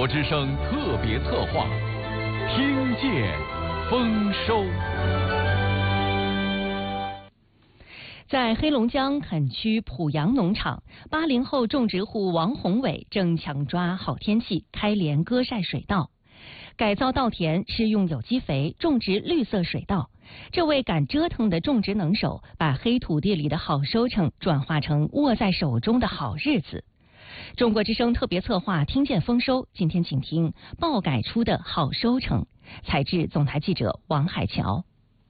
国之声特别策划，听见丰收。 在黑龙江垦区濮阳农场，80后种植户王宏伟正抢抓好天气开镰割晒水稻。改造稻田是用有机肥种植绿色水稻。这位敢折腾的种植能手，把黑土地里的好收成转化成握在手中的好日子。中国之声特别策划听见丰收，今天请听爆改出的好收成。采制总台记者王海桥。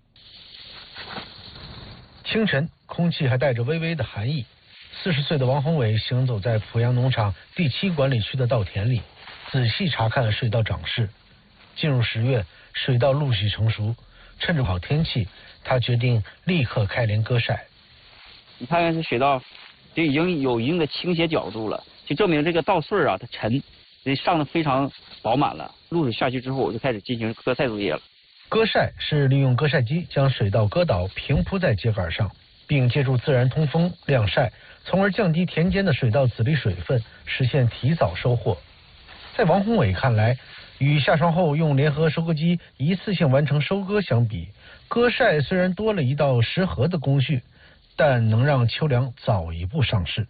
清晨，空气还带着微微的寒意。40岁的王宏伟行走在濮阳农场第7管理区的稻田里，仔细查看水稻长势。进入10月，水稻陆续成熟，趁着好天气，他决定立刻开镰割晒。 你看看这水稻，就已经有一定的倾斜角度了，就证明这个稻穗啊，它沉，这上的非常饱满了。露水下去之后，我就开始进行割晒作业了。 割晒是利用割晒机将水稻割倒，平铺在秸秆上，并借助自然通风晾晒，从而降低田间的水稻籽粒水分，实现提早收获。在王宏伟看来，与下霜后用联合收割机一次性完成收割相比，割晒虽然多了一道实禾的工序，但能让秋粮早一步上市。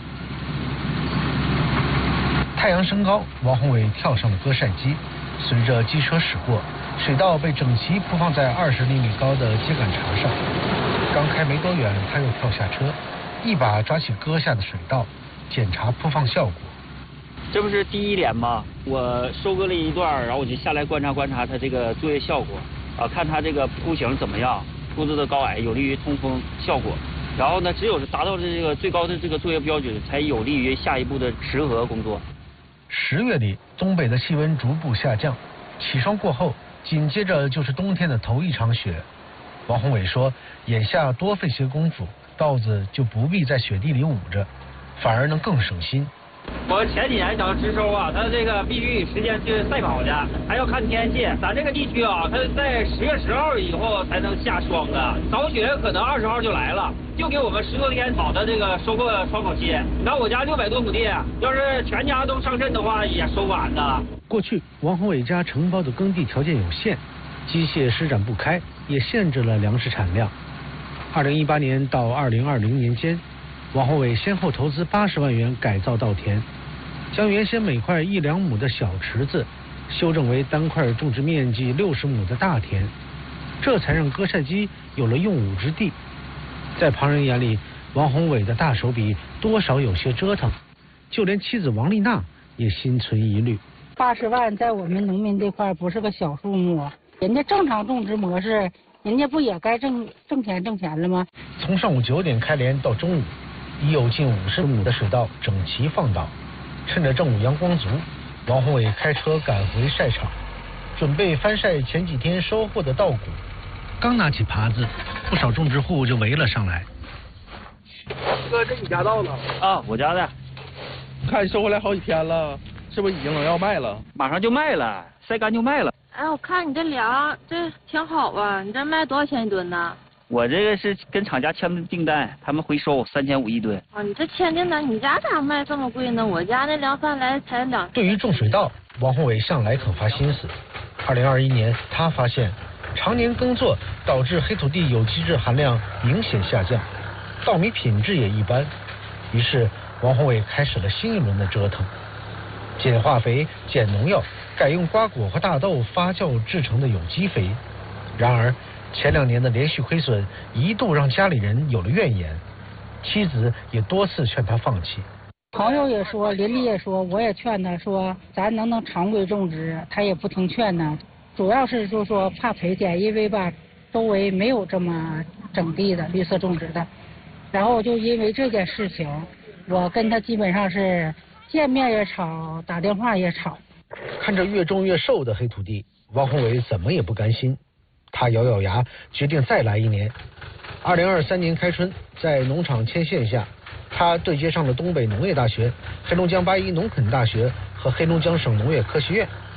太阳升高，王宏伟跳上了割晒机，随着机车驶过，水稻被整齐铺放在20厘米高的秸秆茬上。刚开没多远，他又跳下车，一把抓起割下的水稻，检查铺放效果。 这不是第1镰吗？我收割了一段，然后我就下来观察它这个作业效果啊，看它这个铺型怎么样，铺子的高矮有利于通风效果。然后呢，只有是达到这个最高的这个作业标准，才有利于下一步的实禾工作。 10月里，东北的气温逐步下降，起霜过后，紧接着就是冬天的头一场雪。王宏伟说，眼下多费些功夫，稻子就不必在雪地里捂着，反而能更省心。 我前几年想植收啊，它这个必须时间去赛跑的，还要看天气。咱这个地区啊，它在10月10号以后才能下霜的，早雪可能20号就来了，就给我们10多天好的这个收获窗口期。你看我家600多亩地，要是全家都上阵的话，也收晚的。 过去王宏伟家承包的耕地条件有限，机械施展不开，也限制了粮食产量。2018年到2020年间，王宏伟先后投资80万元改造稻田，将原先每块1、2亩的小池子修正为单块种植面积60亩的大田，这才让割晒机有了用武之地。在旁人眼里，王宏伟的大手笔多少有些折腾，就连妻子王丽娜也心存疑虑。 80万在我们农民这块不是个小数目，人家正常种植模式，人家不也该挣钱了吗？ 从上午9点开镰到中午，已有近50亩的水稻整齐放倒。趁着正午阳光足，王宏伟开车赶回晒场，准备翻晒前几天收获的稻谷。刚拿起耙子，不少种植户就围了上来。 哥，这你家稻了？ 啊，我家的。 看收回来好几天了，是不是已经能要卖了？ 马上就卖了，晒干就卖了。 哎，我看你这粮这挺好啊，你这卖多少钱一吨呢？ 我这个是跟厂家签的订单，他们回收3500一吨。 啊，你这签订单，你家咋卖这么贵呢？我家那粮贩来才2。 对于种水稻，王宏伟向来肯花心思。2021年，他发现常年耕作导致黑土地有机质含量明显下降，稻米品质也一般。于是，王宏伟开始了新一轮的折腾，减化肥、减农药，改用瓜果和大豆发酵制成的有机肥。然而，前2年的连续亏损一度让家里人有了怨言，妻子也多次劝他放弃。 朋友也说，邻居也说，我也劝他说，咱能常规种植，他也不听劝呢。主要是就说怕赔钱，因为吧，周围没有这么整地的绿色种植的。然后就因为这件事情，我跟他基本上是见面也吵，打电话也吵。 看着越种越瘦的黑土地，王宏伟怎么也不甘心。他咬咬牙，决定再来1年。2023年开春，在农场牵线下，他对接上了东北农业大学、黑龙江8一农垦大学和黑龙江省农业科学院，